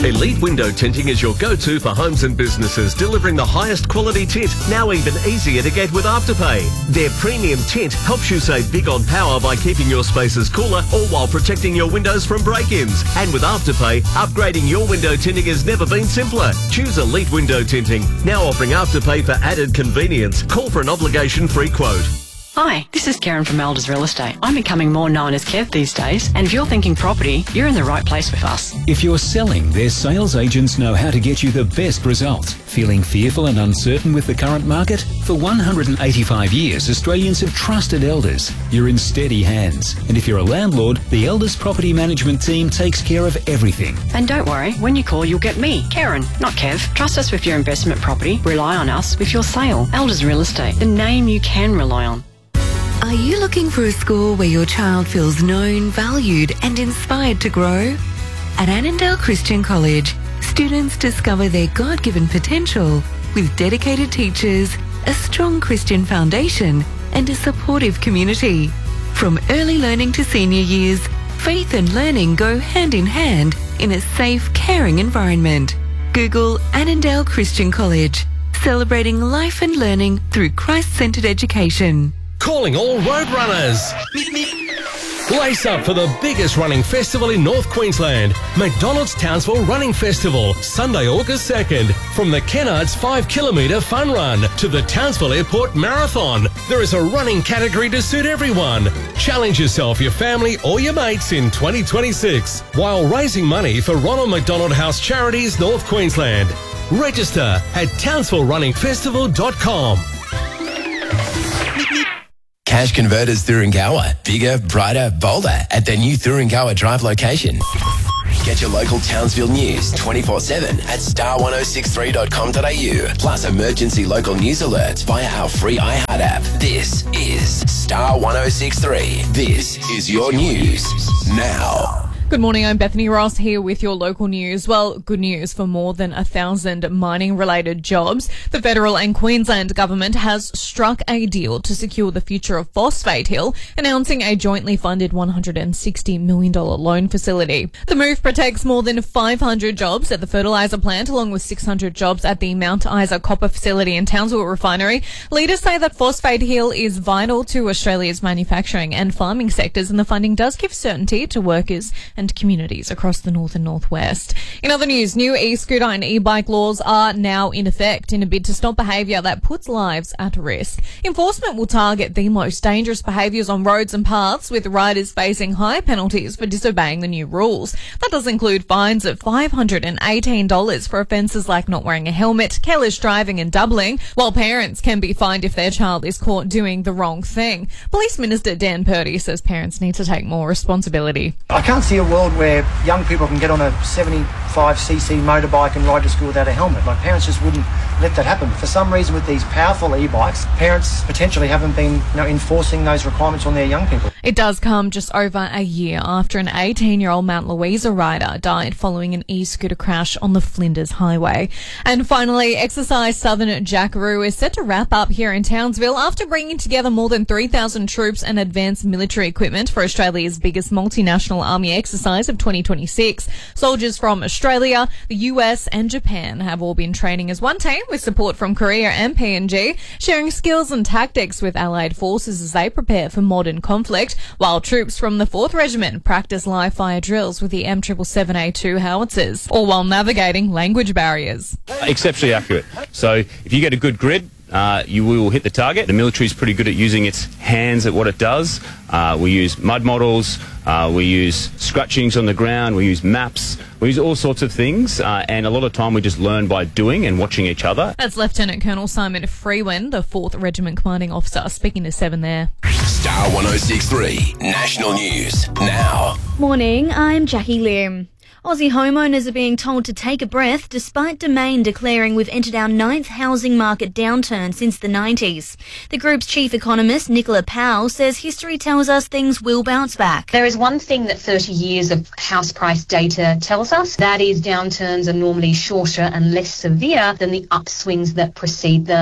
Elite Window Tinting is your go-to for homes and businesses, delivering the highest quality tint, now even easier to get with Afterpay. Their premium tint helps you save big on power by keeping your spaces cooler, all while protecting your windows from break-ins. And with Afterpay, upgrading your window tinting has never been simpler. Choose Elite Window Tinting, now offering Afterpay for added convenience. Call for an obligation-free quote. Hi, this is Karen from Elders Real Estate. I'm becoming more known as Kev these days, and if you're thinking property, you're in the right place with us. If you're selling, their sales agents know how to get you the best results. Feeling fearful and uncertain with the current market? For 185 years, Australians have trusted Elders. You're in steady hands. And if you're a landlord, the Elders Property Management team takes care of everything. And don't worry, when you call, you'll get me, Karen, not Kev. Trust us with your investment property. Rely on us with your sale. Elders Real Estate, the name you can rely on. Are you looking for a school where your child feels known, valued and inspired to grow? At Annandale Christian College, students discover their God-given potential with dedicated teachers, a strong Christian foundation and a supportive community. From early learning to senior years, faith and learning go hand in hand in a safe, caring environment. Google Annandale Christian College, celebrating life and learning through Christ-centred education. Calling all road runners. Lace up for the biggest running festival in North Queensland, McDonald's Townsville Running Festival, Sunday, August 2nd. From the Kennards 5 kilometre fun run to the Townsville Airport Marathon, there is a running category to suit everyone. Challenge yourself, your family or your mates in 2026 while raising money for Ronald McDonald House Charities North Queensland. Register at townsvillerunningfestival.com. Cash Converters Thuringowa. Bigger, brighter, bolder at their new Thuringowa Drive location. Get your local Townsville news 24/7 at star1063.com.au. Plus emergency local news alerts via our free iHeart app. This is Star 1063. This is your news now. Good morning, I'm Bethany Ross here with your local news. Well, good news for more than 1,000 mining-related jobs. The federal and Queensland government has struck a deal to secure the future of Phosphate Hill, announcing a jointly funded $160 million loan facility. The move protects more than 500 jobs at the fertiliser plant, along with 600 jobs at the Mount Isa copper facility and Townsville refinery. Leaders say that Phosphate Hill is vital to Australia's manufacturing and farming sectors, and the funding does give certainty to workers and communities across the north and northwest. In other news, new e-scooter and e-bike laws are now in effect in a bid to stop behaviour that puts lives at risk. Enforcement will target the most dangerous behaviours on roads and paths, with riders facing high penalties for disobeying the new rules. That does include fines of $518 for offences like not wearing a helmet, careless driving and doubling, while parents can be fined if their child is caught doing the wrong thing. Police Minister Dan Purdy says parents need to take more responsibility. I can't see a world where young people can get on a 75cc motorbike and ride to school without a helmet. Like, parents just wouldn't let that happen. For some reason, with these powerful e-bikes, parents potentially haven't been enforcing those requirements on their young people. It does come just over a year after an 18-year-old Mount Louisa rider died following an e-scooter crash on the Flinders Highway. And finally, Exercise Southern Jackaroo is set to wrap up here in Townsville after bringing together more than 3,000 troops and advanced military equipment for Australia's biggest multinational army exercise of 2026. Soldiers from Australia, the US and Japan have all been training as one team with support from Korea and PNG, sharing skills and tactics with allied forces as they prepare for modern conflict, while troops from the 4th Regiment practice live fire drills with the M777A2 howitzers, all while navigating language barriers. Exceptionally accurate. So if you get a good grid, you will hit the target. The military is pretty good at using its hands at what it does. We use mud models, we use scratchings on the ground, we use maps, we use all sorts of things, and a lot of time we just learn by doing and watching each other. That's Lieutenant Colonel Simon Freewen, the 4th Regiment Commanding Officer, speaking to 7 there. Star 1063 National News now. Morning, I'm Jackie Lim. Aussie homeowners are being told to take a breath despite Domain declaring we've entered our 9th housing market downturn since the 90s. The group's chief economist, Nicola Powell, says history tells us things will bounce back. There is one thing that 30 years of house price data tells us. That is downturns are normally shorter and less severe than the upswings that precede them.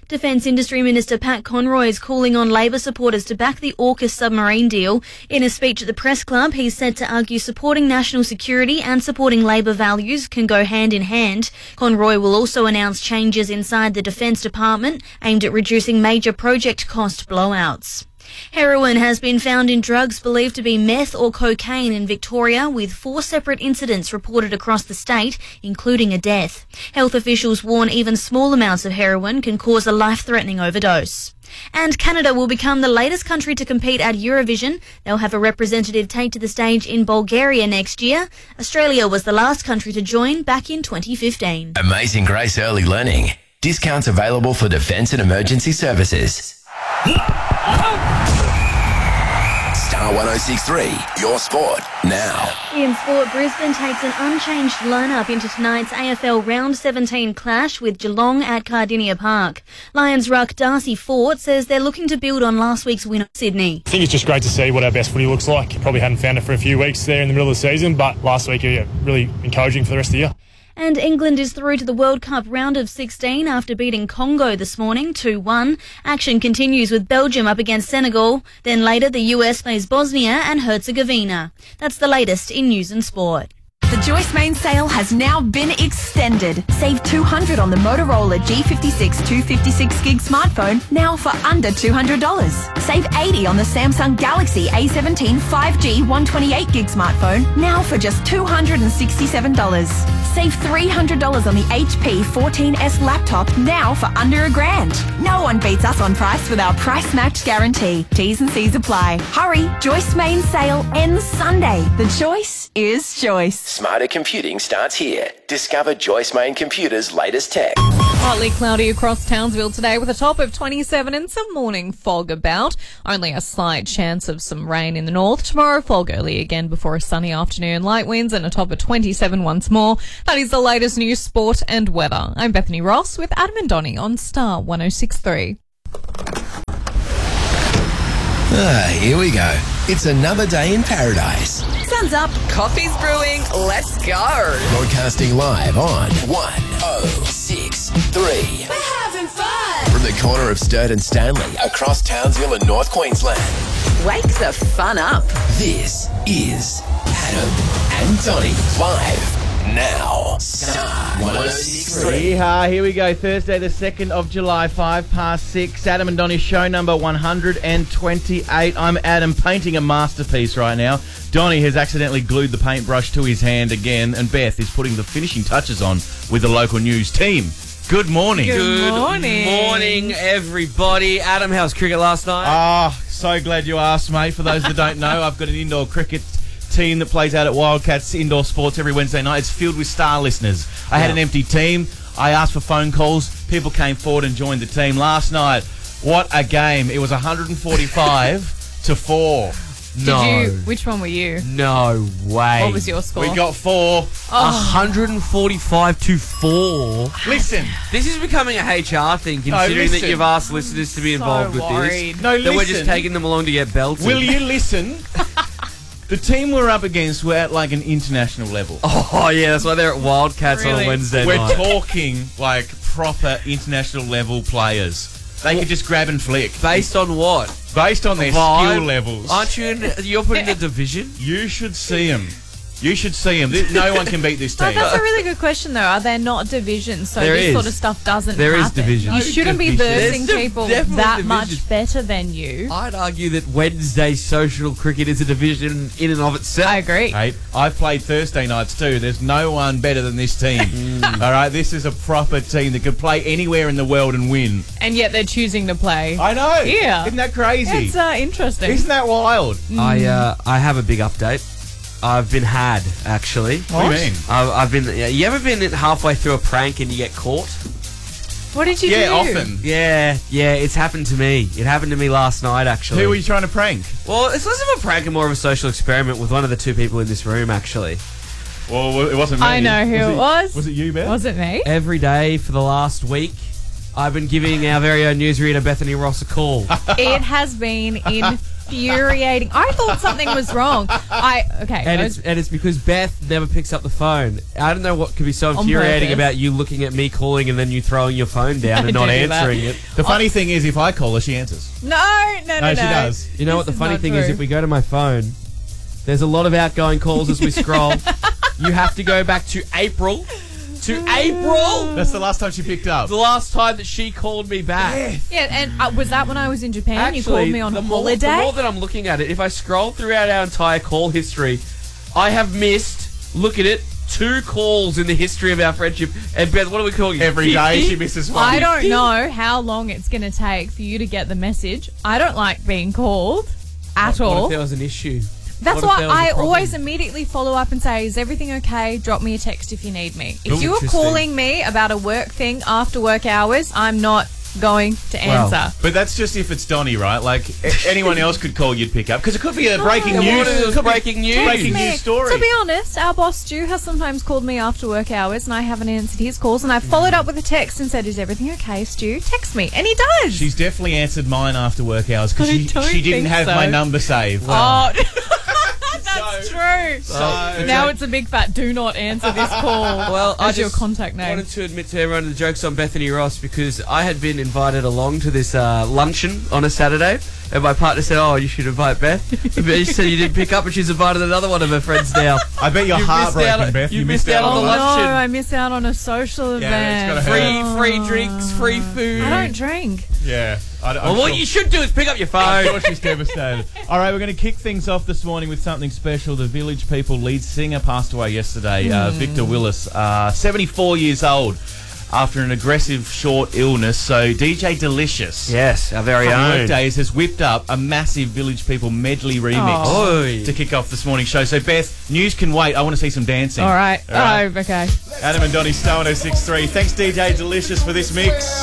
Defence Industry Minister Pat Conroy is calling on Labor supporters to back the AUKUS submarine deal. In a speech at the Press Club, he's said to argue supporting national security and supporting Labor values can go hand in hand. Conroy will also announce changes inside the Defence Department aimed at reducing major project cost blowouts. Heroin has been found in drugs believed to be meth or cocaine in Victoria, with 4 separate incidents reported across the state, including a death. Health officials warn even small amounts of heroin can cause a life-threatening overdose. And Canada will become the latest country to compete at Eurovision. They'll have a representative take to the stage in Bulgaria next year. Australia was the last country to join back in 2015. Amazing Grace Early Learning. Discounts available for defence and emergency services. Star 106.3, your sport, now. In sport, Brisbane takes an unchanged lineup into tonight's AFL Round 17 clash with Geelong at Cardinia Park. Lions ruck Darcy Fort says they're looking to build on last week's win at Sydney. I think it's just great to see what our best footy looks like. Probably hadn't found it for a few weeks there in the middle of the season, but last week, really encouraging for the rest of the year. And England is through to the World Cup round of 16 after beating Congo this morning 2-1. Action continues with Belgium up against Senegal. Then later the US plays Bosnia and Herzegovina. That's the latest in news and sport. The Joyce Main sale has now been extended. Save $200 on the Motorola G56 256 gig smartphone, now for under $200. Save $80 on the Samsung Galaxy A17 5G 128 gig smartphone, now for just $267. Save $300 on the HP 14S laptop, now for under $1,000. No one beats us on price with our price match guarantee. T's and C's apply. Hurry, Joyce Main sale ends Sunday. The choice is choice. Smarter computing starts here. Discover Joyce Main Computers' latest tech. Partly cloudy across Townsville today with a top of 27 and some morning fog about. Only a slight chance of some rain in the north. Tomorrow, fog early again before a sunny afternoon. Light winds and a top of 27 once more. That is the latest news, sport and weather. I'm Bethany Ross with Adam and Donnie on Star 106.3. Here we go. It's another day in paradise. Sun's up, coffee's brewing, let's go. Broadcasting live on 106.3. We're having fun. From the corner of Sturt and Stanley, across Townsville and North Queensland. Wake the fun up. This is Adam and Donnie live now. Star 106.3. Yeehaw, here we go. Thursday the 2nd of July, 6:05. Adam and Donnie show number 128. I'm Adam, painting a masterpiece right now. Donnie has accidentally glued the paintbrush to his hand again, and Beth is putting the finishing touches on with the local news team. Good morning. Good morning, everybody. Adam, how's cricket last night? So glad you asked, mate. For those that don't know, I've got an indoor cricket team that plays out at Wildcats Indoor Sports every Wednesday night. It's filled with star listeners. I had an empty team. I asked for phone calls. People came forward and joined the team. Last night, what a game. It was 145 to 4. Which one were you? No way. What was your score? We got 4. 145 to 4. Listen. This is becoming a HR thing, considering that you've asked listeners to be involved with this. No, that we're just taking them along to get belted. Will you listen? The team we're up against were at like an international level. Oh, yeah, that's why they're at Wildcats on a Wednesday night. We're talking like proper international level players. They could just grab and flick. Based on what? Based on their skill levels. Aren't you you're put in a division? You should see them. You should see them. No one can beat this team. That's a really good question, though. Are there not divisions? So this sort of stuff doesn't happen. There is division. You shouldn't be versing people that much better than you. I'd argue that Wednesday social cricket is a division in and of itself. I agree. Hey, I've played Thursday nights too. There's no one better than this team. All right, this is a proper team that could play anywhere in the world and win. And yet they're choosing to play. I know. Yeah. Isn't that crazy? It's interesting. Isn't that wild? I have a big update. I've been had, actually. What do you mean? I've been. You ever been halfway through a prank and you get caught? What did you do? Yeah, often. Yeah, it's happened to me. It happened to me last night, actually. Who were you trying to prank? Well, it's less of a prank and more of a social experiment with one of the two people in this room, actually. Well, it wasn't me. I know who it was. Was it you, Beth? Was it me? Every day for the last week, I've been giving our very own newsreader, Bethany Ross, a call. It has been infuriating. I thought something was wrong. And it's because Beth never picks up the phone. I don't know what could be so infuriating about you looking at me calling and then you throwing your phone down and not answering it. The funny thing is, if I call her, she answers. No, she does. You know what the funny thing is? If we go to my phone, there's a lot of outgoing calls as we scroll. You have to go back to April. That's the last time she picked up. The last time that she called me back. Yeah, and was that when I was in Japan? Actually, you called me on holiday? The more that I'm looking at it, if I scroll throughout our entire call history, I have missed, look at it, 2 calls in the history of our friendship. And Beth, what are we calling it? Every day she misses one. I don't know how long it's going to take for you to get the message. I don't like being called at all. What if there was an issue? That's why I always immediately follow up and say, is everything okay? Drop me a text if you need me. If you are calling me about a work thing after work hours, I'm not going to answer. But that's just if it's Donnie, right? Like, anyone else could call, you'd pick up. Because it could be a breaking news. Breaking news story. To be honest, our boss Stu has sometimes called me after work hours and I haven't answered his calls, and I followed up with a text and said, is everything okay, Stu? Text me. And he does. She's definitely answered mine after work hours because she didn't have my number saved. Oh, that's true. Now it's a big fat do not answer this call. Well, I your contact name. wanted to admit to everyone the joke's on Bethany Ross because I had been invited along to this luncheon on a Saturday, and my partner said, "Oh, you should invite Beth." But she said you didn't pick up, and she's invited another one of her friends now. I bet you're heartbroken, Beth. You missed out on the luncheon. No, I missed out on a social event. Free drinks, free food. I don't drink. Yeah. What you should do is pick up your phone. I'm sure she's devastated. All right, we're going to kick things off this morning with something special. The Village People lead singer passed away yesterday, Victor Willis, 74 years old, after an aggressive short illness. So DJ Delicious, yes, our very own, Workdays, has whipped up a massive Village People medley remix to kick off this morning's show. So Beth, news can wait. I want to see some dancing. All right. Oh, okay. Adam and Donnie, Star 106.3. Thanks DJ Delicious for this mix.